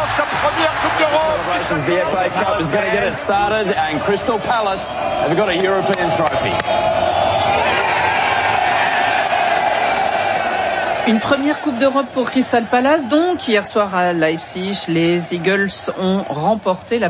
remporte sa première Coupe d'Europe. The FA Cup is going to get us started and Crystal Palace have got a European trophy. Une première Coupe d'Europe pour Crystal Palace. Donc, hier soir à Leipzig, les Eagles ont remporté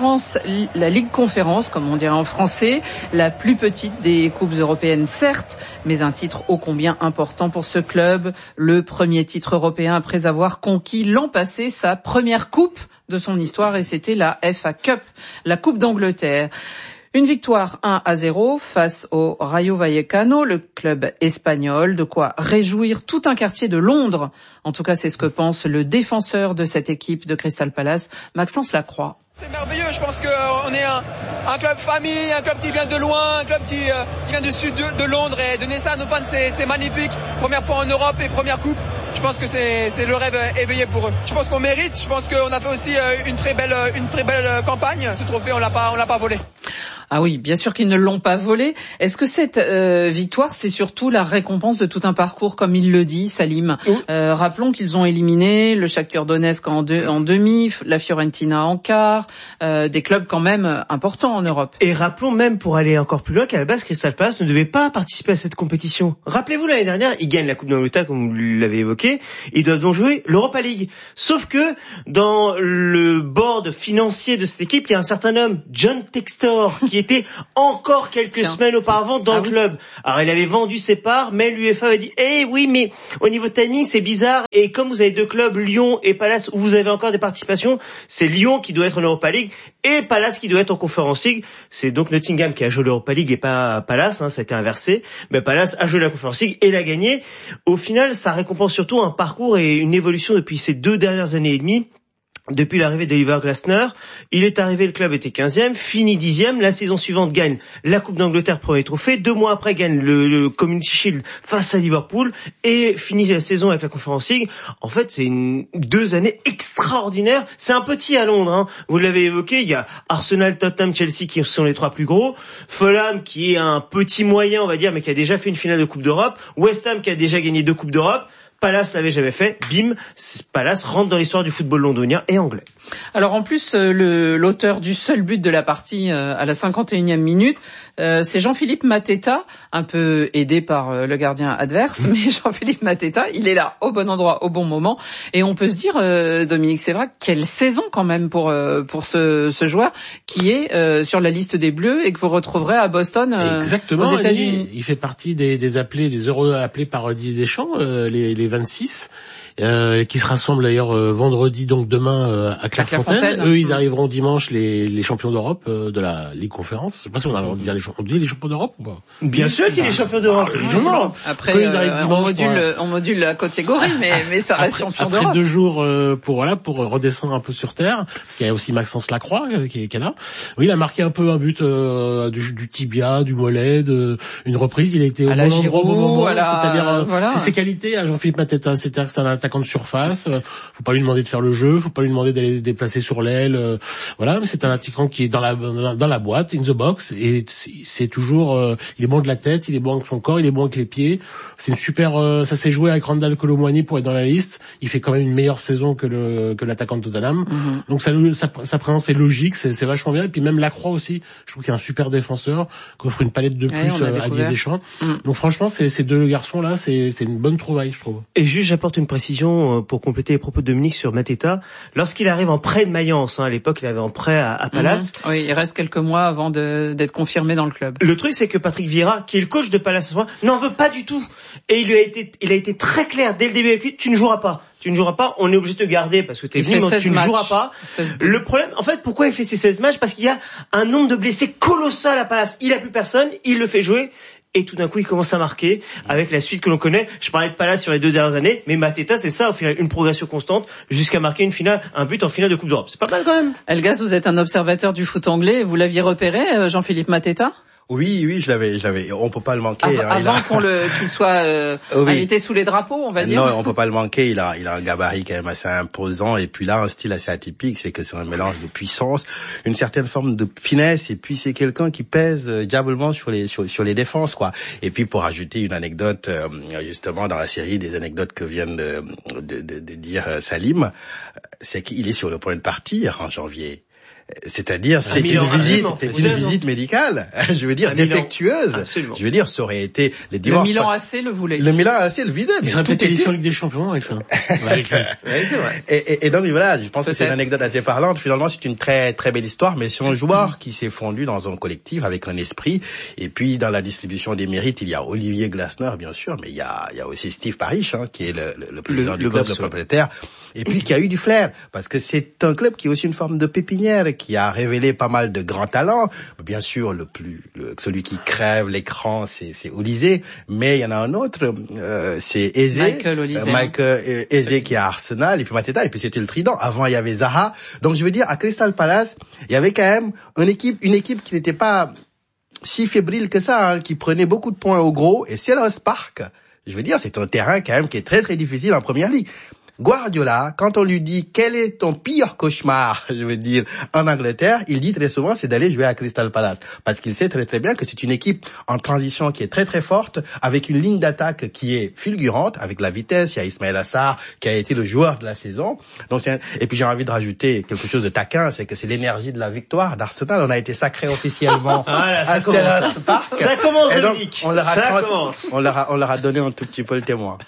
la Ligue Conférence, comme on dirait en français, la plus petite des coupes européennes, certes, mais un titre ô combien important pour ce club. Le premier titre européen après avoir conquis l'an passé sa première coupe de son histoire, et c'était la FA Cup, la Coupe d'Angleterre. Une victoire 1-0 face au Rayo Vallecano, le club espagnol, de quoi réjouir tout un quartier de Londres. En tout cas, c'est ce que pense le défenseur de cette équipe de Crystal Palace, Maxence Lacroix. C'est merveilleux, je pense qu'on est un club famille, un club qui vient de loin, un club qui vient du sud de Londres, et donner ça à nos fans, c'est magnifique. Première fois en Europe et première coupe, je pense que c'est le rêve éveillé pour eux. Je pense qu'on mérite, je pense qu'on a fait aussi une très belle campagne. Ce trophée, on l'a pas volé. Ah oui, bien sûr qu'ils ne l'ont pas volé. Est-ce que cette victoire, c'est surtout la récompense de tout un parcours, comme il le dit, Salim? Oui. Rappelons qu'ils ont éliminé le Shakhtar Donetsk en demi, la Fiorentina en quart, des clubs quand même importants en Europe. Et rappelons même, pour aller encore plus loin, qu'à la base, Crystal Palace ne devait pas participer à cette compétition. Rappelez-vous, l'année dernière, ils gagnent la Coupe d'Angleterre, comme vous l'avez évoqué. Ils doivent donc jouer l'Europa League. Sauf que, dans le board financier de cette équipe, il y a un certain homme, John Textor, qui était encore quelques semaines auparavant dans le club. Alors il avait vendu ses parts, mais l'UEFA avait dit oui, mais au niveau timing c'est bizarre, et comme vous avez deux clubs, Lyon et Palace, où vous avez encore des participations, c'est Lyon qui doit être en Europa League et Palace qui doit être en Conference League. C'est donc Nottingham qui a joué l'Europa League et pas Palace, ça a été inversé, mais Palace a joué la Conference League et l'a gagné. Au final, ça récompense surtout un parcours et une évolution depuis ces 2 dernières années et demie. Depuis l'arrivée d'Oliver Glasner, il est arrivé, le club était 15e, fini 10e, la saison suivante gagne la Coupe d'Angleterre, premier trophée, 2 mois après gagne le Community Shield face à Liverpool et finit la saison avec la Conference League. En fait, c'est 2 années extraordinaires. C'est un petit à Londres, vous l'avez évoqué, il y a Arsenal, Tottenham, Chelsea qui sont les 3 plus gros, Fulham qui est un petit moyen, on va dire, mais qui a déjà fait une finale de Coupe d'Europe, West Ham qui a déjà gagné 2 Coupes d'Europe. Palace l'avait jamais fait, bim, Palace rentre dans l'histoire du football londonien et anglais. Alors en plus, l'auteur du seul but de la partie à la 51e minute, c'est Jean-Philippe Mateta, un peu aidé par le gardien adverse, mais Jean-Philippe Mateta, il est là au bon endroit, au bon moment, et on peut se dire, Dominique Sévrac, quelle saison quand même pour ce joueur qui est sur la liste des Bleus et que vous retrouverez à Boston. Exactement, aux États-Unis. Il fait partie des appelés, des heureux appelés par Didier Deschamps, les 26. Qui se rassemblent d'ailleurs vendredi, donc demain à Clairefontaine. Eux, ils arriveront dimanche, les champions d'Europe de la Ligue Conférence. Je sais pas si on a le droit de dire on dit les champions d'Europe ou pas? Bien sûr qu'il y a les champions d'Europe. Après, on module la catégorie, mais ça reste champion d'Europe. Après 2 jours pour redescendre un peu sur terre, parce qu'il y a aussi Maxence Lacroix qui est là. Oui, il a marqué un peu un but du tibia, du mollet, une reprise. Il a été au bon endroit, au bon moment. C'est-à-dire, c'est ses qualités à Jean-Philippe Mateta. C'est-à-dire que c'est un attaquant de surface, faut pas lui demander de faire le jeu, faut pas lui demander d'aller se déplacer sur l'aile, mais c'est un attaquant qui est dans la boîte, in the box, et c'est toujours, il est bon de la tête, il est bon avec son corps, il est bon avec les pieds. C'est une super, ça s'est joué avec Randall Colomwani pour être dans la liste. Il fait quand même une meilleure saison que l'attaquant de Tottenham. Donc sa présence est logique, c'est vachement bien. Et puis même Lacroix aussi, je trouve qu'il est un super défenseur, qui offre une palette de plus à Didier Deschamps. Donc franchement, ces 2 garçons là, c'est une bonne trouvaille, je trouve. Et juste, j'apporte une précision pour compléter les propos de Dominique sur Mateta. Lorsqu'il arrive en prêt de Mayence, à l'époque il avait en prêt à Palace. Oui, il reste quelques mois avant d'être confirmé dans le club. Le truc, c'est que Patrick Vieira, qui est le coach de Palace, n'en veut pas du tout. Et il a été très clair dès le début avec lui, tu ne joueras pas, on est obligé de te garder parce que t'es venu, mais tu ne joueras pas. Le problème, en fait, pourquoi il fait ces 16 matchs? Parce qu'il y a un nombre de blessés colossal à Palace. Il a plus personne, il le fait jouer. Et tout d'un coup, il commence à marquer avec la suite que l'on connaît. Je parlais de Palace sur les 2 dernières années, mais Mateta, c'est ça, au final, une progression constante jusqu'à marquer un but en finale de Coupe d'Europe. C'est pas mal quand même. Elgas, vous êtes un observateur du foot anglais. Vous l'aviez repéré, Jean-Philippe Mateta? Oui, je l'avais. On peut pas le manquer. Avant qu'il soit invité sous les drapeaux, on va dire. Non, on peut pas le manquer. Il a un gabarit quand même assez imposant et puis là un style assez atypique, c'est que c'est un mélange de puissance, une certaine forme de finesse et puis c'est quelqu'un qui pèse diablement sur les défenses quoi. Et puis pour ajouter une anecdote justement dans la série des anecdotes que vient de dire Salim, c'est qu'il est sur le point de partir en janvier. C'est-à-dire, c'est une visite médicale, je veux dire, défectueuse. Absolument. Je veux dire, ça aurait été les divorces. Le Milan AC le voulait. Le Milan AC le visait. Il serait peut-être édition Ligue des Champions avec ça. Ouais, c'est vrai. Et donc, voilà, je pense que c'est une anecdote assez parlante. Finalement, c'est une très, très belle histoire, mais c'est un joueur qui s'est fondu dans un collectif avec un esprit. Et puis, dans la distribution des mérites, il y a Olivier Glasner, bien sûr, mais il y a aussi Steve Parish, qui est le président du club, le propriétaire. Et puis, qui a eu du flair. Parce que c'est un club qui est aussi une forme de pépinière, qui a révélé pas mal de grands talents. Bien sûr, celui qui crève l'écran, c'est Olysée, mais il y en a un autre, c'est Eze. Michael Eze qui est à Arsenal, et puis Mateta, et puis c'était le trident. Avant, il y avait Zaha. Donc, je veux dire, à Crystal Palace, il y avait quand même une équipe qui n'était pas si fébrile que ça, qui prenait beaucoup de points au gros, et Selhurst Park, je veux dire, c'est un terrain quand même qui est très très difficile en première ligue. Guardiola, quand on lui dit quel est ton pire cauchemar, je veux dire, en Angleterre, il dit très souvent c'est d'aller jouer à Crystal Palace. Parce qu'il sait très très bien que c'est une équipe en transition qui est très très forte, avec une ligne d'attaque qui est fulgurante, avec la vitesse. Il y a Ismaël Assar qui a été le joueur de la saison. Donc et puis j'ai envie de rajouter quelque chose de taquin, c'est que c'est l'énergie de la victoire d'Arsenal. On a été sacré officiellement à Selhurst Park. Ça commence, Dominique. On leur a donné un tout petit peu le témoin.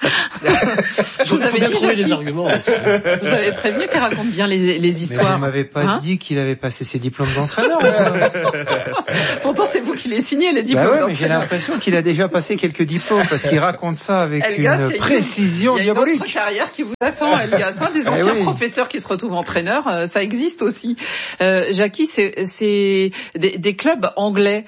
Je vous avais dit, vous avez prévenu qu'il raconte bien les histoires. Mais vous m'avez pas dit qu'il avait passé ses diplômes d'entraîneur. Pourtant, c'est vous qui les signez, les diplômes d'entraîneur. Mais j'ai l'impression qu'il a déjà passé quelques diplômes parce qu'il raconte ça avec une précision diabolique. Il y a une autre carrière qui vous attend, Elgas. Des anciens professeurs qui se retrouvent entraîneurs, ça existe aussi. Jackie, c'est des clubs anglais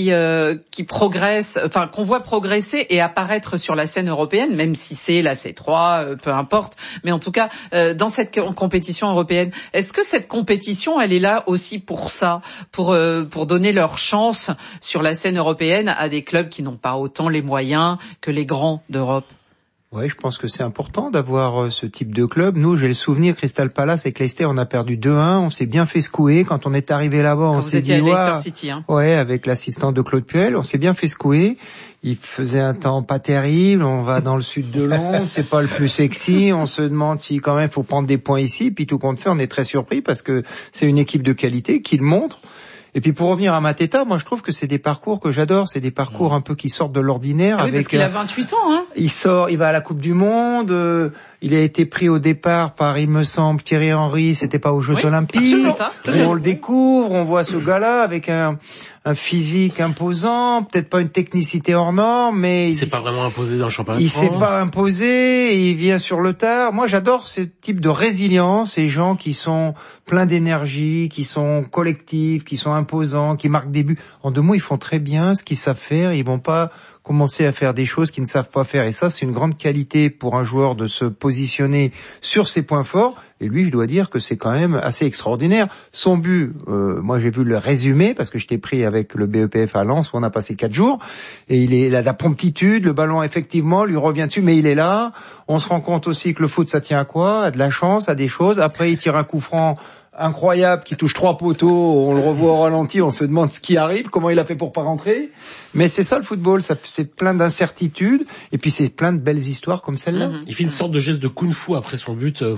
qui progressent, enfin qu'on voit progresser et apparaître sur la scène européenne, même si c'est la C3, peu importe. Mais en tout cas, dans cette compétition européenne, est-ce que cette compétition, elle est là aussi pour ça, pour donner leur chance sur la scène européenne à des clubs qui n'ont pas autant les moyens que les grands d'Europe? Ouais, je pense que c'est important d'avoir ce type de club. Nous, j'ai le souvenir, Crystal Palace avec Leicester, on a perdu 2-1, on s'est bien fait secouer. Quand on est arrivé là-bas, on s'est dit, Leicester City, ouais, avec l'assistant de Claude Puel, on s'est bien fait secouer. Il faisait un temps pas terrible, on va dans le sud de Londres, c'est pas le plus sexy, on se demande si quand même faut prendre des points ici, puis tout compte fait, on est très surpris parce que c'est une équipe de qualité qui le montre. Et puis pour revenir à Mateta, moi je trouve que c'est des parcours que j'adore, c'est des parcours un peu qui sortent de l'ordinaire. Ah oui, parce qu'il a 28 ans, Il va à la Coupe du Monde, il a été pris au départ par, il me semble, Thierry Henry, c'était pas aux Jeux Olympiques. On le découvre, on voit ce gars-là avec un physique imposant, peut-être pas une technicité hors norme, mais il s'est pas vraiment imposé dans le championnat de France. Il s'est pas imposé, il vient sur le tard. Moi, j'adore ce type de résilience, ces gens qui sont pleins d'énergie, qui sont collectifs, qui sont imposants, qui marquent des buts. En 2 mots, ils font très bien ce qu'ils savent faire, ils vont pas commencer à faire des choses qu'ils ne savent pas faire. Et ça, c'est une grande qualité pour un joueur de se positionner sur ses points forts. Et lui, je dois dire que c'est quand même assez extraordinaire. Son but, moi j'ai vu le résumé, parce que je t'ai pris avec le BEPF à Lens, où on a passé 4 jours. Et il a la promptitude, le ballon effectivement lui revient dessus, mais il est là. On se rend compte aussi que le foot, ça tient à quoi? À de la chance, à des choses. Après, il tire un coup franc incroyable qui touche 3 poteaux, on le revoit au ralenti, on se demande ce qui arrive, comment il a fait pour pas rentrer. Mais c'est ça le football, c'est plein d'incertitudes et puis c'est plein de belles histoires comme celle-là. Il fait une sorte de geste de kung-fu après son but sur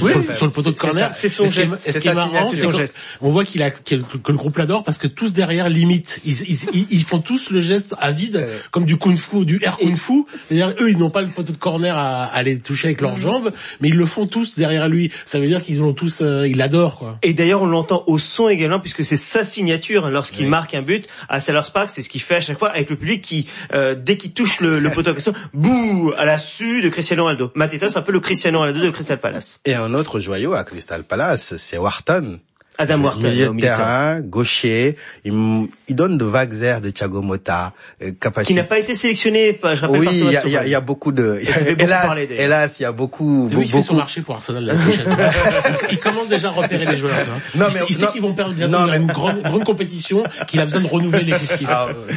le poteau de corner. C'est son geste. Ce qui est marrant, c'est qu'on voit que le groupe l'adore parce que tous derrière l'imitent. Ils font tous le geste à vide, comme du kung-fu, du air kung-fu. C'est-à-dire eux, ils n'ont pas le poteau de corner à aller toucher avec leurs jambes, mais ils le font tous derrière lui. Ça veut dire qu'ils ont tous, ils l'adorent, quoi. Et d'ailleurs, on l'entend au son également, puisque c'est sa signature lorsqu'il marque un but à Selhurst Park. C'est ce qu'il fait à chaque fois avec le public qui, dès qu'il touche le poteau en question, bouh, à la su de Cristiano Ronaldo. Mateta, c'est un peu le Cristiano Ronaldo de Crystal Palace. Et un autre joyau à Crystal Palace, c'est Wharton. Adam Wharton, milieu de terrain, gaucher. Il donne de vagues airs de Thiago Motta, capacité. Qui n'a pas été sélectionné, je rappelle. Oui, il y a beaucoup de, hélas, il y a beaucoup. Oui, il fait son marché pour Arsenal la prochaine. Il commence déjà à repérer les joueurs, tu vois. Il sait qu'ils vont perdre bientôt une grande compétition, qu'il a besoin de renouveler l'effectif.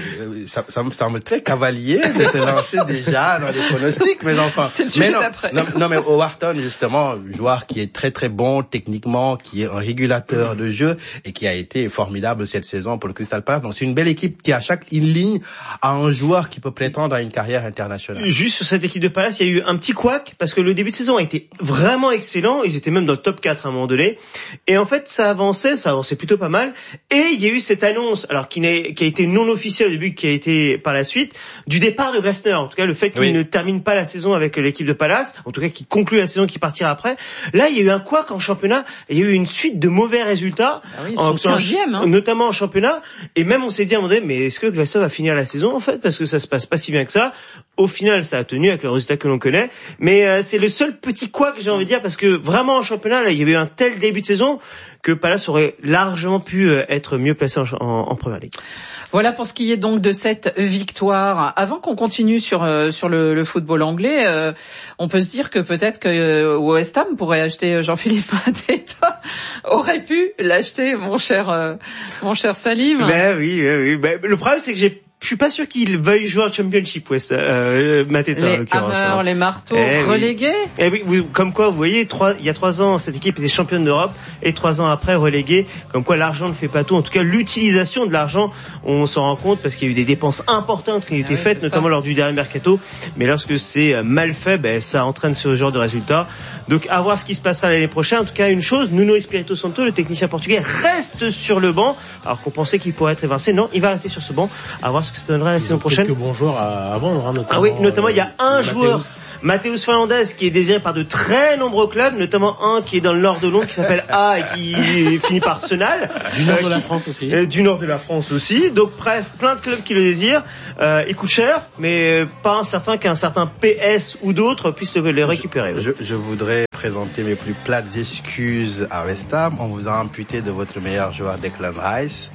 Ça me semble très cavalier de se lancer déjà dans les pronostics, mes enfants. C'est le sujet d'après. Non, mais Wharton, justement, joueur qui est très très bon techniquement, qui est un régulateur de jeu et qui a été formidable cette saison pour le Crystal Palace. Donc c'est une belle équipe qui à chaque ligne a un joueur qui peut prétendre à une carrière internationale. Juste sur cette équipe de Palace, il y a eu un petit couac parce que le début de saison a été vraiment excellent. Ils étaient même dans le top 4 à un moment donné. Et en fait, ça avançait plutôt pas mal. Et il y a eu cette annonce, alors qui a été non officielle au début, qui a été par la suite, du départ de Glasner. En tout cas, le fait qu'il ne termine pas la saison avec l'équipe de Palace, en tout cas qu'il conclut la saison, qu'il partira après. Là, il y a eu un couac en championnat. Il y a eu une suite de mauvais résultats. Ah oui, notamment en championnat, et même on s'est dit à un moment donné, mais est-ce que Glasner va finir la saison en fait, parce que ça se passe pas si bien que ça. Au final, ça a tenu avec le résultat que l'on connaît, mais c'est le seul petit couac que j'ai envie de dire, parce que vraiment en championnat, là, il y avait eu un tel début de saison que Palace aurait largement pu être mieux placé en Première Ligue. Voilà pour ce qui est donc de cette victoire. Avant qu'on continue sur le football anglais, on peut se dire que peut-être que West Ham pourrait acheter Jean-Philippe Mateta, aurait pu l'acheter, mon cher Salim. Ben oui. Ben, le problème, c'est que je suis pas sûr qu'il veuille jouer en Championship, Mateta, en l'occurrence. Les hammers, les marteaux, relégués. Oui, comme quoi, vous voyez, il y a 3 ans, cette équipe était championne d'Europe, et 3 ans après, reléguée. Comme quoi, l'argent ne fait pas tout. En tout cas, l'utilisation de l'argent, on s'en rend compte, parce qu'il y a eu des dépenses importantes qui ont été faites, notamment lors du dernier mercato. Mais lorsque c'est mal fait, ça entraîne ce genre de résultats. Donc, à voir ce qui se passera l'année prochaine. En tout cas, une chose, Nuno Espirito Santo, le technicien portugais, reste sur le banc. Alors qu'on pensait qu'il pourrait être évincé. Non, il va rester sur ce banc. À voir ce que ça donnera la saison prochaine. Quelques bons joueurs à vendre, notamment. Ah oui, notamment, il y a un joueur, Matheus Fernandes, qui est désiré par de très nombreux clubs, notamment un qui est dans le nord de Londres, qui s'appelle A et qui finit par Arsenal. Du nord de la France aussi. Du nord de la France aussi. Donc, bref, plein de clubs qui le désirent. Il coûte cher, mais pas certain qu'un certain PS ou d'autres puissent les récupérer. Je voudrais présenter mes plus plates excuses à West Ham. On vous a amputé de votre meilleur joueur, Declan Rice.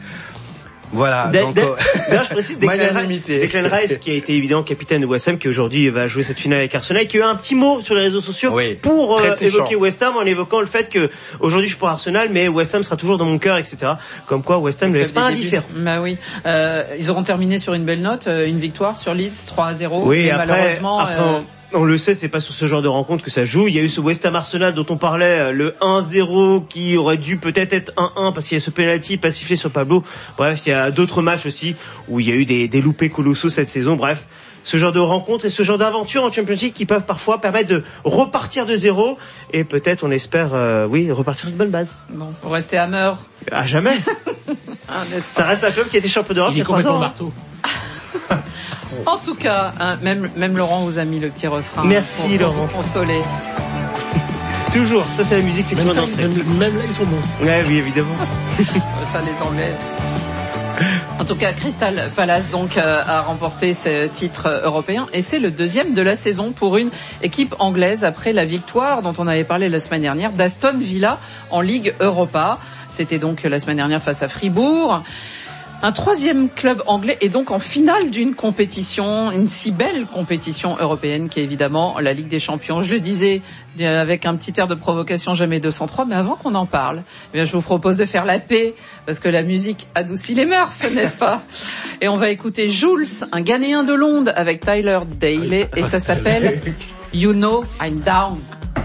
Voilà, donc d'ailleurs, je précise Declan Rice, qui a été évidemment capitaine de West Ham, qui aujourd'hui va jouer cette finale avec Arsenal, qui a eu un petit mot sur les réseaux sociaux pour évoquer West Ham, en évoquant le fait que aujourd'hui je suis pour Arsenal, mais West Ham sera toujours dans mon cœur, etc. Comme quoi West Ham ne laisse pas indifférent. Bah oui, ils auront terminé sur une belle note, une victoire sur Leeds 3-0. Oui, et après, malheureusement. On le sait, c'est pas sur ce genre de rencontre que ça joue. Il y a eu ce West Ham Arsenal dont on parlait, le 1-0 qui aurait dû peut-être être 1-1 parce qu'il y a ce penalty pas sifflé sur Pablo. Bref, il y a d'autres matchs aussi où il y a eu des loupés colossaux cette saison. Bref, ce genre de rencontres et ce genre d'aventures en Championship qui peuvent parfois permettre de repartir de zéro et peut-être, on espère, repartir d'une bonne base. Bon, pour rester hammer. À jamais. Ça reste un club qui a été champion d'Europe il y a 3 ans. Marteau. En tout cas, même Laurent vous a mis le petit refrain. Merci Laurent. Pour consoler. Toujours, ça c'est la musique effectivement d'entrée. Même là ils sont bons. Ouais, oui, évidemment. Ça les enlève. En tout cas, Crystal Palace donc a remporté ce titre européen et c'est le 2e de la saison pour une équipe anglaise après la victoire dont on avait parlé la semaine dernière d'Aston Villa en Ligue Europa. C'était donc la semaine dernière face à Fribourg. Un 3e club anglais est donc en finale d'une compétition, une si belle compétition européenne qui est évidemment la Ligue des Champions. Je le disais avec un petit air de provocation, jamais 203, mais avant qu'on en parle, je vous propose de faire la paix parce que la musique adoucit les mœurs, n'est-ce pas? Et on va écouter Jules, un Ghanéen de Londres avec Tyler Daley et ça s'appelle You Know I'm Down.